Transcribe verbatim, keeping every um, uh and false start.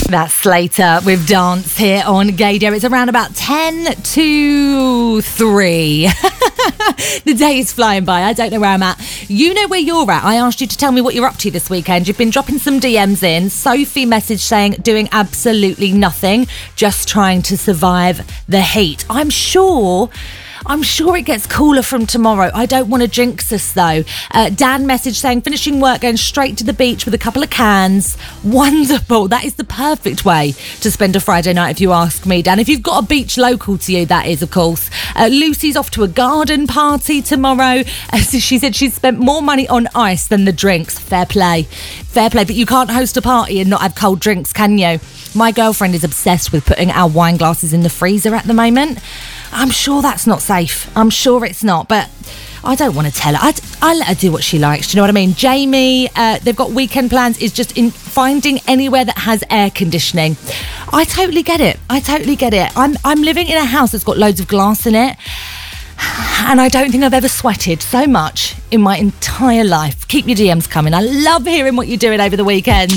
That's Slater with Dance here on Gaydio. It's around about ten to three. The day is flying by. I don't know where I'm at. You know where you're at. I asked you to tell me what you're up to this weekend. You've been dropping some D Ms in. Sophie messaged saying doing absolutely nothing, just trying to survive the heat. I'm sure... I'm sure it gets cooler from tomorrow. I don't want to jinx us though. Uh, Dan messaged saying finishing work, going straight to the beach with a couple of cans. Wonderful. That is the perfect way to spend a Friday night if you ask me, Dan. If you've got a beach local to you, that is, of course. Uh, Lucy's off to a garden party tomorrow. Uh, so she said she's spent more money on ice than the drinks. Fair play. Fair play. But you can't host a party and not have cold drinks, can you? My girlfriend is obsessed with putting our wine glasses in the freezer at the moment. I'm sure that's not safe. I'm sure it's not, but I don't want to tell her. I'd, I let her do what she likes. Do you know what I mean? Jamie, uh, they've got weekend plans, is just in finding anywhere that has air conditioning. I totally get it. I totally get it. I'm I'm living in a house that's got loads of glass in it, and I don't think I've ever sweated so much in my entire life. Keep your D Ms coming. I love hearing what you're doing over the weekend.